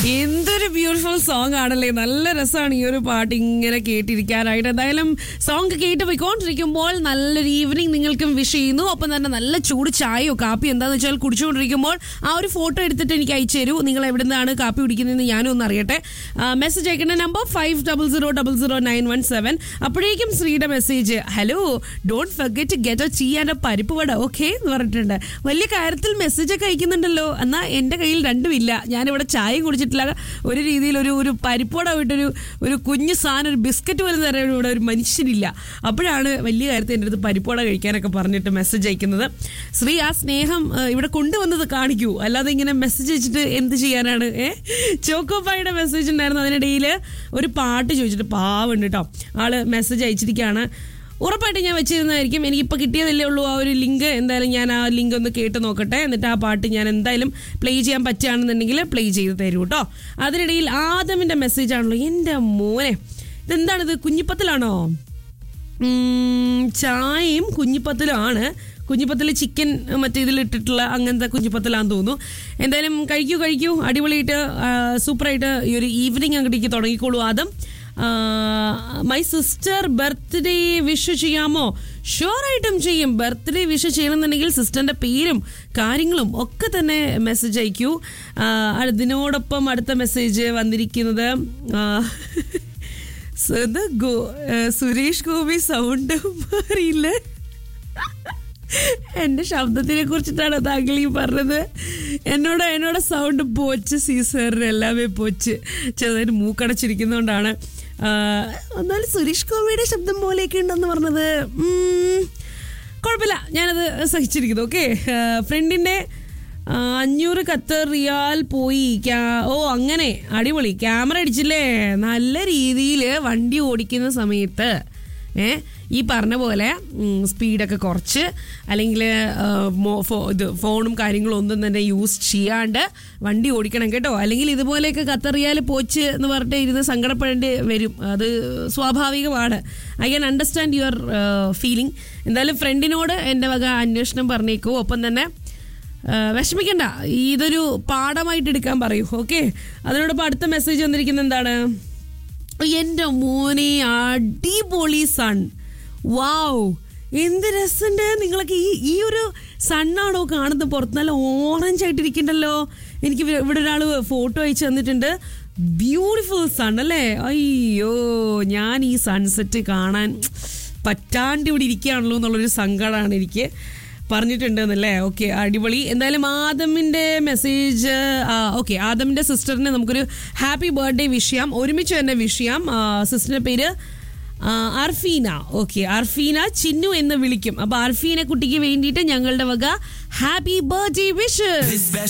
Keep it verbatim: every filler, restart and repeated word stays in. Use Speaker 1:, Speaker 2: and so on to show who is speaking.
Speaker 1: എന്തൊരു beautiful song ആണല്ലേ. നല്ല രസമാണ് ഈ ഒരു പാട്ട് ഇങ്ങനെ കേട്ടിരിക്കാനായിട്ട്. എന്തായാലും സോങ് കേട്ട് പോയിക്കൊണ്ടിരിക്കുമ്പോൾ നല്ലൊരു ഈവനിങ് നിങ്ങൾക്കും വിഷ് ചെയ്യുന്നു. ഒപ്പം തന്നെ നല്ല ചൂട് ചായയോ കാപ്പിയോ എന്താണെന്ന് വെച്ചാൽ കുടിച്ചുകൊണ്ടിരിക്കുമ്പോൾ ആ ഒരു ഫോട്ടോ എടുത്തിട്ട് എനിക്ക് അയച്ചു തരൂ. നിങ്ങൾ എവിടെ നിന്നാണ് കാപ്പി കുടിക്കുന്നതെന്ന് ഞാനും ഒന്ന് അറിയട്ടെ. മെസ്സേജ് അയക്കേണ്ട number five double zero double zero nine one seven. അപ്പോഴേക്കും ശ്രീയുടെ message, hello don't forget get A tea and A പരിപ്പ് വട ഓക്കെ എന്ന് പറഞ്ഞിട്ടുണ്ട്. വലിയ കാര്യത്തിൽ മെസ്സേജ് ഒക്കെ അയക്കുന്നുണ്ടല്ലോ. എന്നാൽ എൻ്റെ കയ്യിൽ രണ്ടുമില്ല. ഞാനിവിടെ ചായയും കുടിച്ചിട്ടില്ല. ഒരു രീതിയിൽ ഒരു ഒരു പരിപ്പോട വിട്ടൊരു ഒരു കുഞ്ഞു സാധനം, ഒരു ബിസ്ക്കറ്റ് പോലും തരാൻ ഇവിടെ ഒരു മനുഷ്യനില്ല. അപ്പോഴാണ് വലിയ കാര്യത്തിൽ എൻ്റെ അടുത്ത് പരിപ്പോട കഴിക്കാനൊക്കെ പറഞ്ഞിട്ട് മെസ്സേജ് അയക്കുന്നത്. ശ്രീ, ആ സ്നേഹം ഇവിടെ കൊണ്ടുവന്നത് കാണിക്കൂ, അല്ലാതെ ഇങ്ങനെ മെസ്സേജ് അയച്ചിട്ട് എന്ത് ചെയ്യാനാണ്? ഏ ചോക്കോപ്പായുടെ മെസ്സേജ് ഉണ്ടായിരുന്നു. അതിനിടയിൽ ഒരു പാട്ട് ചോദിച്ചിട്ട് പാവുണ്ട് കേട്ടോ. ആള് മെസ്സേജ് അയച്ചിരിക്കുകയാണ്. ഉറപ്പായിട്ട് ഞാൻ വെച്ചിരുന്നതായിരിക്കും. എനിക്കിപ്പോൾ കിട്ടിയതല്ലേ ഉള്ളൂ ആ ഒരു ലിങ്ക്. എന്തായാലും ഞാൻ ആ ലിങ്ക് ഒന്ന് കേട്ട് നോക്കട്ടെ. എന്നിട്ട് ആ പാട്ട് ഞാൻ എന്തായാലും പ്ലേ ചെയ്യാൻ പറ്റുകയാണെന്നുണ്ടെങ്കിൽ പ്ലേ ചെയ്ത് തരൂ കേട്ടോ. അതിനിടയിൽ ആദമിൻ്റെ മെസ്സേജ് ആണല്ലോ. എൻ്റെ മോനെ, ഇതെന്താണിത്? കുഞ്ഞിപ്പത്തിലാണോ? ചായയും കുഞ്ഞിപ്പത്തിലാണ്. കുഞ്ഞിപ്പത്തിൽ ചിക്കൻ മറ്റേ ഇതിലിട്ടിട്ടുള്ള അങ്ങനത്തെ കുഞ്ഞിപ്പത്തിലാന്ന് തോന്നുന്നു. എന്തായാലും കഴിക്കൂ കഴിക്കൂ, അടിപൊളിയായിട്ട് സൂപ്പറായിട്ട് ഈ ഒരു ഈവനിങ് അങ്ങോട്ടേക്ക് തുടങ്ങിക്കോളൂ. Adam, my sister birthday wish ചെയ്യാമോ? ഷുവറായിട്ടും ചെയ്യും. ബർത്ത്ഡേ വിഷ് ചെയ്യണമെന്നുണ്ടെങ്കിൽ സിസ്റ്ററിൻ്റെ പേരും കാര്യങ്ങളും ഒക്കെ തന്നെ മെസ്സേജ് അയക്കൂ. അതിനോടൊപ്പം അടുത്ത മെസ്സേജ് വന്നിരിക്കുന്നത് സുരേഷ് ഗോപി സൗണ്ട് അറിയില്ല. എൻ്റെ ശബ്ദത്തിനെ കുറിച്ചിട്ടാണ് താങ്കൾ ഈ പറഞ്ഞത്. എന്നോട് എന്നോട് സൗണ്ട് പോച്ച് സീസറിന് എല്ലാമേ പോച്ച്. ചെറുതായിട്ട് മൂക്കടച്ചിരിക്കുന്നതുകൊണ്ടാണ്. എന്നാലും സുരേഷ് ഗോപിയുടെ ശബ്ദം പോലെയൊക്കെ ഉണ്ടെന്ന് പറഞ്ഞത് കുഴപ്പമില്ല, ഞാനത് സഹിച്ചിരിക്കുന്നു. ഓക്കെ, ഫ്രണ്ടിൻ്റെ അഞ്ഞൂറ് ഖത്തർ റിയാൽ പോയി. ഓ അങ്ങനെ, അടിപൊളി. ക്യാമറ അടിച്ചില്ലേ? നല്ല രീതിയിൽ വണ്ടി ഓടിക്കുന്ന സമയത്ത് ഏ ഈ പറഞ്ഞ പോലെ സ്പീഡൊക്കെ കുറച്ച്, അല്ലെങ്കിൽ ഇത് ഫോണും കാര്യങ്ങളും ഒന്നും തന്നെ യൂസ് ചെയ്യാണ്ട് വണ്ടി ഓടിക്കണം കേട്ടോ. അല്ലെങ്കിൽ ഇതുപോലെയൊക്കെ കത്തറിയാൽ പോച്ച് എന്ന് പറഞ്ഞിട്ട് ഇരുന്ന് സങ്കടപ്പെടേണ്ടി വരും. അത് സ്വാഭാവികമാണ്. I can understand your feeling. എന്തായാലും ഫ്രണ്ടിനോട് എൻ്റെ വക അന്വേഷണം പറഞ്ഞേക്കോ. ഒപ്പം തന്നെ വിഷമിക്കണ്ട, ഇതൊരു പാഠമായിട്ട് എടുക്കാൻ പറയൂ. ഓക്കെ, അതിനോടൊപ്പം അടുത്ത മെസ്സേജ് വന്നിരിക്കുന്നത് എന്താണ്? എൻ്റെ മോനെ, അടിപൊളി സൺ. വാവ്, എന്ത് രസമുണ്ട്. നിങ്ങളൊക്കെ ഈ ഈ ഒരു സണ്ണാണോ കാണുന്നത്? പുറത്ത് നല്ല ഓറഞ്ച് ആയിട്ടിരിക്കണ്ടല്ലോ. എനിക്ക് ഇവിടെ ഒരാൾ ഫോട്ടോ അയച്ചു തന്നിട്ടുണ്ട്. ബ്യൂട്ടിഫുൾ സൺ അല്ലേ? അയ്യോ, ഞാൻ ഈ സൺസെറ്റ് കാണാൻ പറ്റാണ്ട് ഇവിടെ ഇരിക്കുകയാണല്ലോ എന്നുള്ളൊരു സങ്കടമാണ് എനിക്ക്. പറഞ്ഞിട്ടുണ്ടെന്നല്ലേ? ഓക്കെ, അടിപൊളി. എന്തായാലും ആദമിൻ്റെ മെസ്സേജ്, ഓക്കെ, ആദമിൻ്റെ സിസ്റ്ററിന് നമുക്കൊരു ഹാപ്പി ബർത്ത്ഡേ വിഷ് ചെയ്യാം. ഒരുമിച്ച് തന്നെ വിഷ് ചെയ്യാം. സിസ്റ്ററിൻ്റെ പേര് അർഫീന. ഓക്കെ, അർഫീന ചിന്നു എന്ന് വിളിക്കും. അപ്പൊ അർഫീന കുട്ടിക്ക് വേണ്ടിയിട്ട് ഞങ്ങളുടെ വക ഹാപ്പി ബർത്ത്ഡേ വിഷ്.